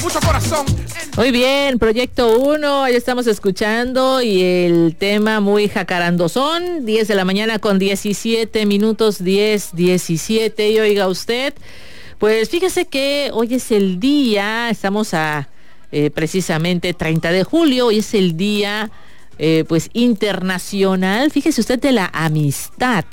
mucho corazón. Muy bien, Proyecto 1, ahí estamos escuchando y el tema muy jacarandosón, 10 de la mañana con 17 minutos, 10:17, y oiga usted, pues fíjese que hoy es el día, estamos a precisamente 30 de julio, hoy es el día pues internacional, fíjese usted, de la amistad.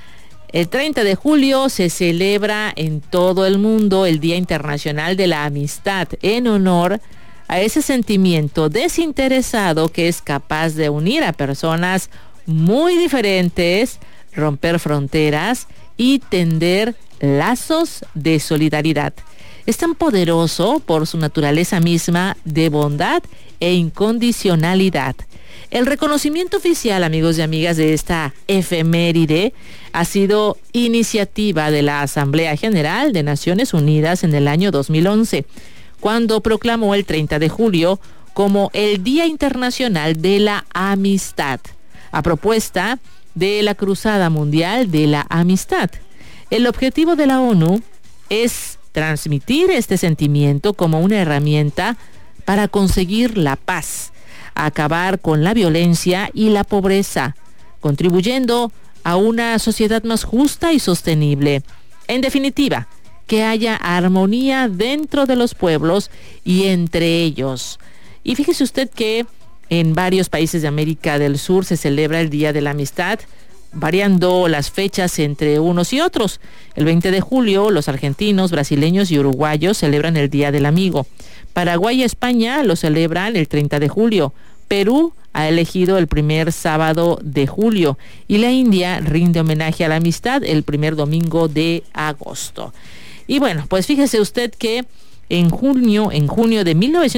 El 30 de julio se celebra en todo el mundo el Día Internacional de la Amistad en honor a ese sentimiento desinteresado que es capaz de unir a personas muy diferentes, romper fronteras y tender lazos de solidaridad. Es tan poderoso por su naturaleza misma de bondad e incondicionalidad. El reconocimiento oficial, amigos y amigas, de esta efeméride ha sido iniciativa de la Asamblea General de Naciones Unidas en el año 2011, cuando proclamó el 30 de julio como el Día Internacional de la Amistad, a propuesta de la Cruzada Mundial de la Amistad. El objetivo de la ONU es transmitir este sentimiento como una herramienta para conseguir la paz, acabar con la violencia y la pobreza, contribuyendo a una sociedad más justa y sostenible. En definitiva, que haya armonía dentro de los pueblos y entre ellos. Y fíjese usted que en varios países de América del Sur se celebra el Día de la Amistad, variando las fechas entre unos y otros. El 20 de julio, los argentinos, brasileños y uruguayos celebran el Día del Amigo. Paraguay y España lo celebran el 30 de julio. Perú ha elegido el primer sábado de julio y la India rinde homenaje a la amistad el primer domingo de agosto. Y bueno, pues fíjese usted que en junio de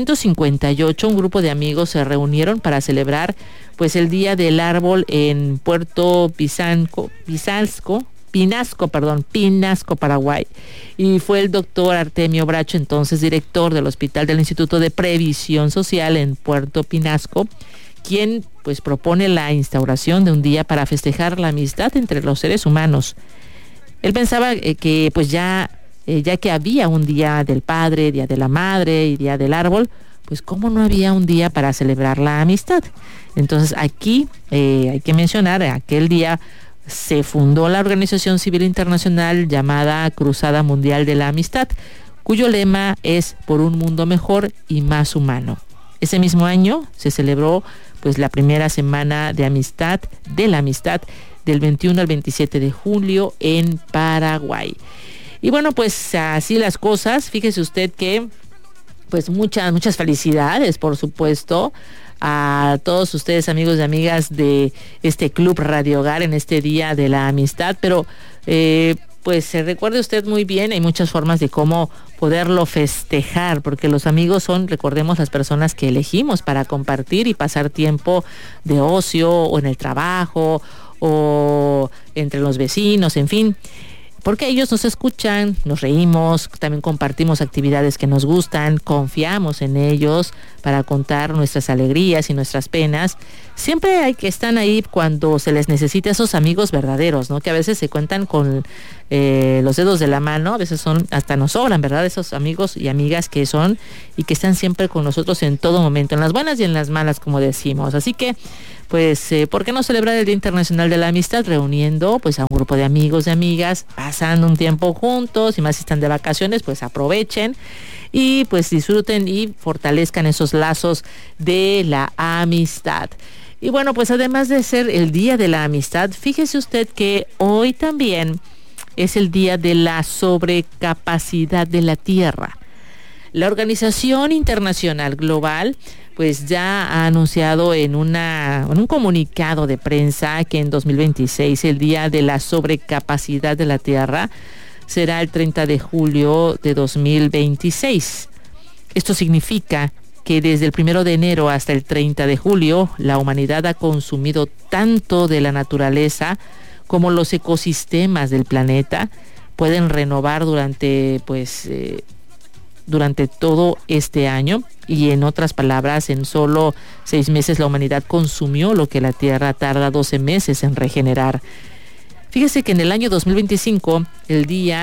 1958 un grupo de amigos se reunieron para celebrar pues el Día del Árbol en Puerto Pinasco, Paraguay. Y fue el doctor Artemio Bracho, entonces director del Hospital del Instituto de Previsión Social en Puerto Pinasco, quien pues propone la instauración de un día para festejar la amistad entre los seres humanos. Él pensaba que pues ya que había un Día del Padre, Día de la Madre y Día del Árbol, pues cómo no había un día para celebrar la amistad. Entonces aquí hay que mencionar, aquel día se fundó la organización civil internacional llamada Cruzada Mundial de la Amistad, cuyo lema es por un mundo mejor y más humano. Ese mismo año se celebró pues la primera semana de la amistad del 21 al 27 de julio en Paraguay. Y bueno, pues así las cosas. Fíjese usted que pues muchas felicidades, por supuesto, a todos ustedes, amigos y amigas de este Club Radio Hogar en este Día de la Amistad, pero pues se recuerde usted muy bien, hay muchas formas de cómo poderlo festejar, porque los amigos son, recordemos, las personas que elegimos para compartir y pasar tiempo de ocio o en el trabajo o entre los vecinos, en fin. Porque ellos nos escuchan, nos reímos, también compartimos actividades que nos gustan, confiamos en ellos para contar nuestras alegrías y nuestras penas. Siempre hay que estar ahí cuando se les necesita, esos amigos verdaderos, ¿no? Que a veces se cuentan con los dedos de la mano, a veces hasta nos sobran, ¿verdad? Esos amigos y amigas que son y que están siempre con nosotros en todo momento, en las buenas y en las malas, como decimos. Así que pues, ¿por qué no celebrar el Día Internacional de la Amistad reuniendo pues a un grupo de amigos y amigas, pasando un tiempo juntos, y más si están de vacaciones, pues aprovechen y pues disfruten y fortalezcan esos lazos de la amistad. Y bueno, pues además de ser el Día de la Amistad, fíjese usted que hoy también es el Día de la Sobrecapacidad de la Tierra. La Organización Internacional Global pues ya ha anunciado en un comunicado de prensa que en 2026 el Día de la Sobrecapacidad de la Tierra será el 30 de julio de 2026. Esto significa que desde el 1 de enero hasta el 30 de julio la humanidad ha consumido tanto de la naturaleza como los ecosistemas del planeta pueden renovar durante todo este año, y en otras palabras, en solo 6 meses la humanidad consumió lo que la Tierra tarda 12 meses en regenerar. Fíjese que en el año 2025 el día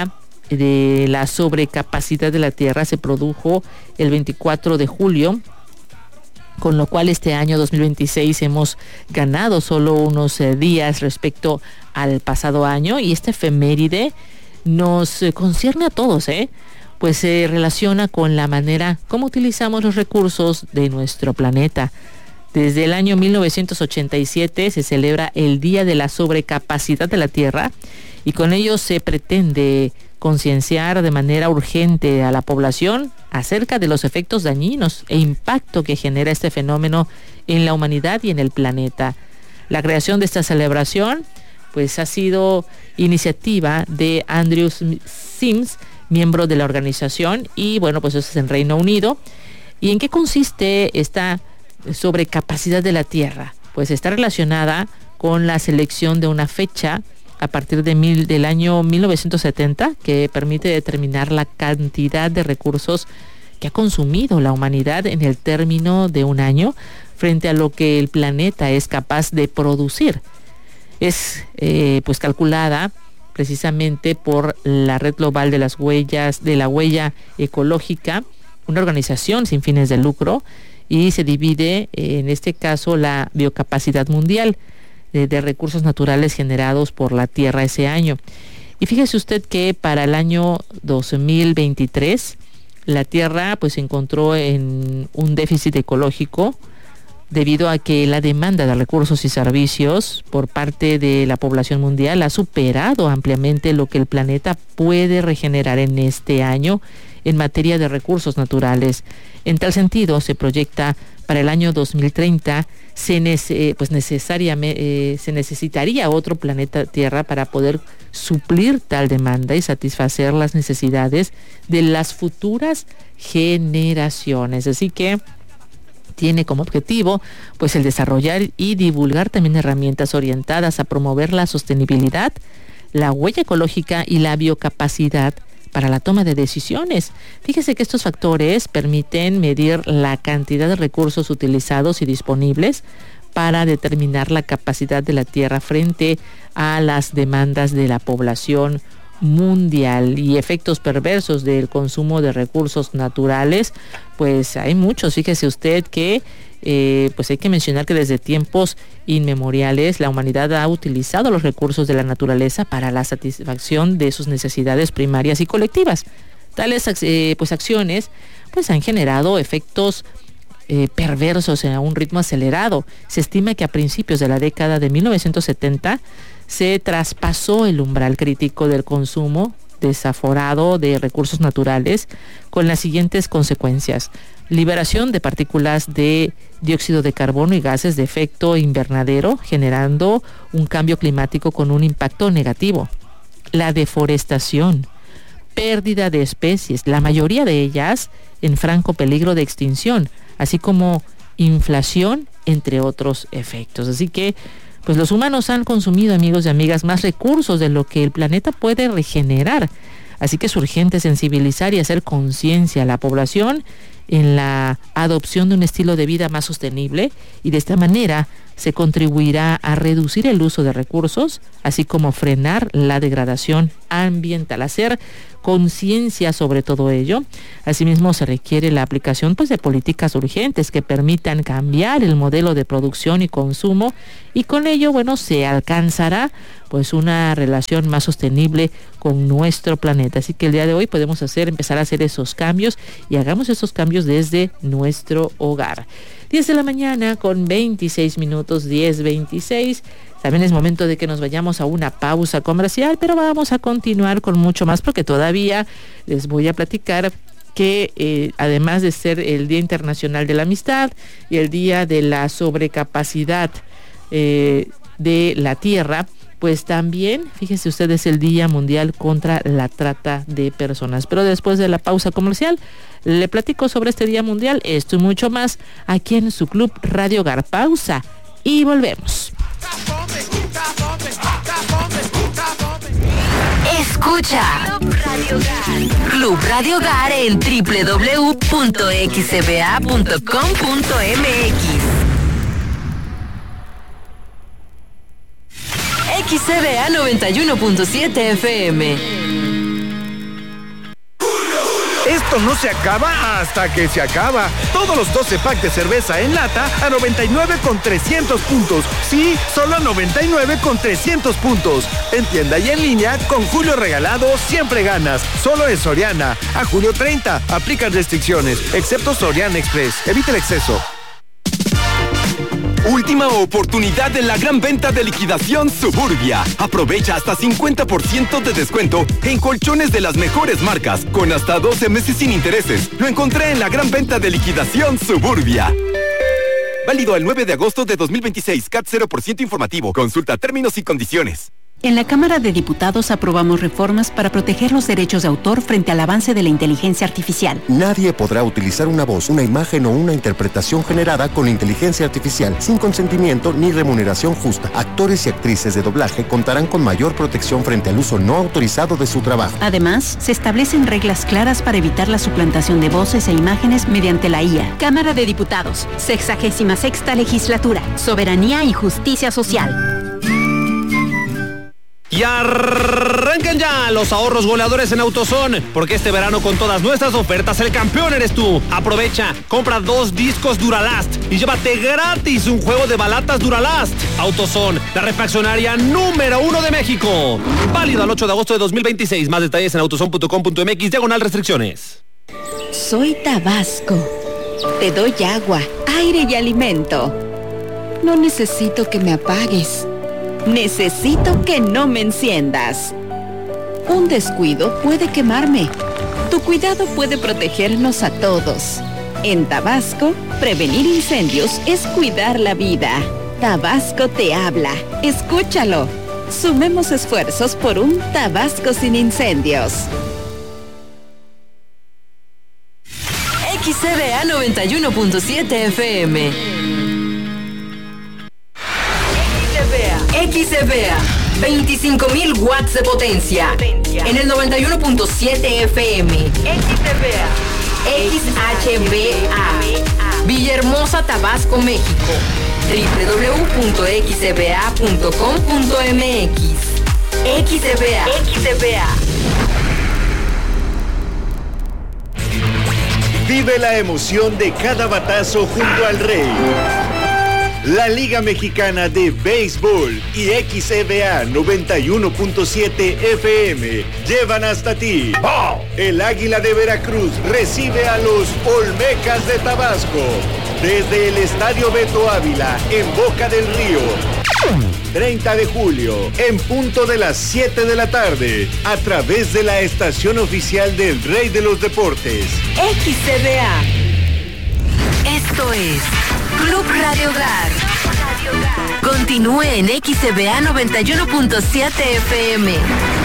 de la sobrecapacidad de la Tierra se produjo el 24 de julio, con lo cual este año 2026 hemos ganado solo unos días respecto al pasado año, y esta efeméride nos concierne a todos, pues se relaciona con la manera como utilizamos los recursos de nuestro planeta. Desde el año 1987 se celebra el Día de la Sobrecapacidad de la Tierra, y con ello se pretende concienciar de manera urgente a la población acerca de los efectos dañinos e impacto que genera este fenómeno en la humanidad y en el planeta. La creación de esta celebración pues ha sido iniciativa de Andrew Sims, miembro de la organización, y bueno, pues eso es en Reino Unido. ¿Y en qué consiste esta sobrecapacidad de la Tierra? Pues está relacionada con la selección de una fecha a partir del año 1970 que permite determinar la cantidad de recursos que ha consumido la humanidad en el término de un año frente a lo que el planeta es capaz de producir. Es pues calculada precisamente por la Red Global de las Huellas, de la Huella Ecológica, una organización sin fines de lucro, y se divide en este caso la biocapacidad mundial de recursos naturales generados por la Tierra ese año. Y fíjese usted que para el año 2023 la Tierra pues se encontró en un déficit ecológico debido a que la demanda de recursos y servicios por parte de la población mundial ha superado ampliamente lo que el planeta puede regenerar en este año en materia de recursos naturales. En tal sentido, se proyecta para el año 2030 se necesitaría otro planeta Tierra para poder suplir tal demanda y satisfacer las necesidades de las futuras generaciones. Así que tiene como objetivo pues el desarrollar y divulgar también herramientas orientadas a promover la sostenibilidad, la huella ecológica y la biocapacidad para la toma de decisiones. Fíjese que estos factores permiten medir la cantidad de recursos utilizados y disponibles para determinar la capacidad de la Tierra frente a las demandas de la población mundial. Y efectos perversos del consumo de recursos naturales, pues hay muchos. Fíjese usted que pues hay que mencionar que desde tiempos inmemoriales la humanidad ha utilizado los recursos de la naturaleza para la satisfacción de sus necesidades primarias y colectivas. Tales pues acciones pues han generado efectos perversos a un ritmo acelerado. Se estima que a principios de la década de 1970 se traspasó el umbral crítico del consumo desaforado de recursos naturales, con las siguientes consecuencias: liberación de partículas de dióxido de carbono y gases de efecto invernadero, generando un cambio climático con un impacto negativo; la deforestación, pérdida de especies, la mayoría de ellas en franco peligro de extinción, así como inflación, entre otros efectos. Así que pues los humanos han consumido, amigos y amigas, más recursos de lo que el planeta puede regenerar. Así que es urgente sensibilizar y hacer conciencia a la población en la adopción de un estilo de vida más sostenible, y de esta manera se contribuirá a reducir el uso de recursos, así como frenar la degradación ambiental. Hacer conciencia sobre todo ello. Asimismo, se requiere la aplicación pues de políticas urgentes que permitan cambiar el modelo de producción y consumo, y con ello, bueno, se alcanzará pues una relación más sostenible con nuestro planeta. Así que el día de hoy podemos empezar a hacer esos cambios, y hagamos esos cambios desde nuestro hogar. 10 de la mañana con 26 minutos, 10:26. También es momento de que nos vayamos a una pausa comercial, pero vamos a continuar con mucho más, porque todavía les voy a platicar que además de ser el Día Internacional de la Amistad y el Día de la Sobrecapacidad de la Tierra, pues también, fíjense ustedes, el Día Mundial contra la Trata de Personas. Pero después de la pausa comercial, le platico sobre este Día Mundial, esto y mucho más, aquí en su Club Radio Hogar. Pausa y volvemos. Escucha Club Radio Hogar en www.xcba.com.mx. XCBA 91.7 FM. Esto no se acaba hasta que se acaba. Todos los 12 packs de cerveza en lata a 99 con 300 puntos. Sí, solo a 99 con 300 puntos. En tienda y en línea, con Julio Regalado siempre ganas. Solo en Soriana. A julio 30. Aplican restricciones, excepto Soriana Express. Evita el exceso. Última oportunidad en la gran venta de liquidación Suburbia. Aprovecha hasta 50% de descuento en colchones de las mejores marcas, con hasta 12 meses sin intereses. Lo encontré en la gran venta de liquidación Suburbia. Válido el 9 de agosto de 2026. CAT 0% informativo. Consulta términos y condiciones. En la Cámara de Diputados aprobamos reformas para proteger los derechos de autor frente al avance de la inteligencia artificial. Nadie podrá utilizar una voz, una imagen o una interpretación generada con inteligencia artificial sin consentimiento ni remuneración justa. Actores y actrices de doblaje contarán con mayor protección frente al uso no autorizado de su trabajo. Además, se establecen reglas claras para evitar la suplantación de voces e imágenes mediante la IA. Cámara de Diputados, 66ª Legislatura, Soberanía y Justicia Social. Y arrancan ya los ahorros goleadores en AutoZone, porque este verano con todas nuestras ofertas el campeón eres tú. Aprovecha, compra 2 discos Duralast y llévate gratis un juego de balatas Duralast. AutoZone, la refaccionaria número 1 de México. Válido al 8 de agosto de 2026. Más detalles en autozone.com.mx/restricciones. Soy Tabasco. Te doy agua, aire y alimento. No necesito que me apagues. Necesito que no me enciendas. Un descuido puede quemarme. Tu cuidado puede protegernos a todos. En Tabasco, prevenir incendios es cuidar la vida. Tabasco te habla. Escúchalo. Sumemos esfuerzos por un Tabasco sin incendios. XCBA 91.7 FM. XCBA, 25.000 watts de potencia. En el 91.7 FM. XCBA. XHBA. Villahermosa, Tabasco, México. www.xcba.com.mx. XCBA. Vive la emoción de cada batazo junto al Rey. La Liga Mexicana de Béisbol y XCBA 91.7 FM llevan hasta ti. El Águila de Veracruz recibe a los Olmecas de Tabasco desde el Estadio Beto Ávila en Boca del Río. 30 de julio, en punto de las 7 de la tarde, a través de la estación oficial del Rey de los Deportes. XCBA. Esto es Club Radio Hogar. Continúe en XCBA 91.7 FM.